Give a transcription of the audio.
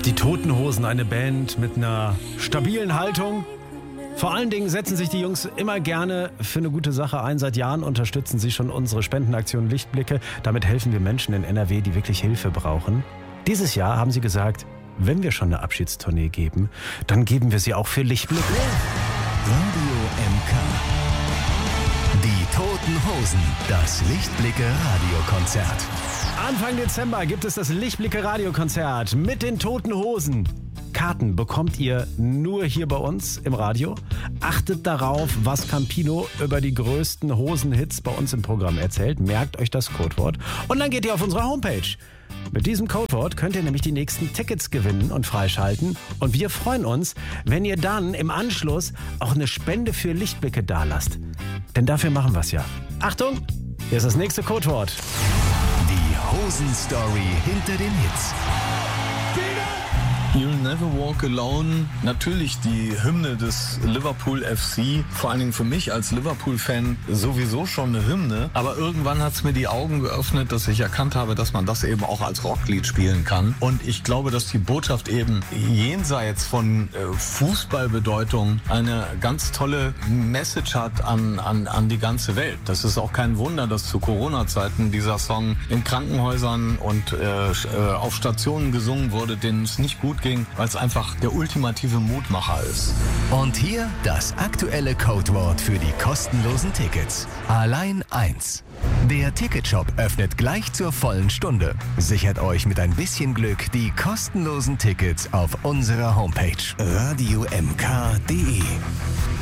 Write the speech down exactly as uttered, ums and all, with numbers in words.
Die Toten Hosen, eine Band mit einer stabilen Haltung. Vor allen Dingen setzen sich die Jungs immer gerne für eine gute Sache ein. Seit Jahren unterstützen sie schon unsere Spendenaktion Lichtblicke. Damit helfen wir Menschen in N R W, die wirklich Hilfe brauchen. Dieses Jahr haben sie gesagt, wenn wir schon eine Abschiedstournee geben, dann geben wir sie auch für Lichtblicke. Radio M K. Die Toten Hosen, das Lichtblicke-Radiokonzert. Anfang Dezember gibt es das Lichtblicke-Radiokonzert mit den Toten Hosen. Karten bekommt ihr nur hier bei uns im Radio. Achtet darauf, was Campino über die größten Hosenhits bei uns im Programm erzählt. Merkt euch das Codewort und dann geht ihr auf unsere Homepage. Mit diesem Codewort könnt ihr nämlich die nächsten Tickets gewinnen und freischalten. Und wir freuen uns, wenn ihr dann im Anschluss auch eine Spende für Lichtblicke dalasst. Denn dafür machen wir es ja. Achtung, hier ist das nächste Codewort. Die Hosen-Story hinter den Hits. You'll Never Walk Alone, natürlich die Hymne des Liverpool F C, vor allen Dingen für mich als Liverpool-Fan sowieso schon eine Hymne, aber irgendwann hat es mir die Augen geöffnet, dass ich erkannt habe, dass man das eben auch als Rocklied spielen kann und ich glaube, dass die Botschaft eben jenseits von äh, Fußballbedeutung eine ganz tolle Message hat an, an, an die ganze Welt. Das ist auch kein Wunder, dass zu Corona-Zeiten dieser Song in Krankenhäusern und äh, auf Stationen gesungen wurde, denen es nicht gut ging, weil es einfach der ultimative Mutmacher ist. Und hier das aktuelle Codewort für die kostenlosen Tickets. Allein eins. Der Ticketshop öffnet gleich zur vollen Stunde. Sichert euch mit ein bisschen Glück die kostenlosen Tickets auf unserer Homepage radio m k punkt d e.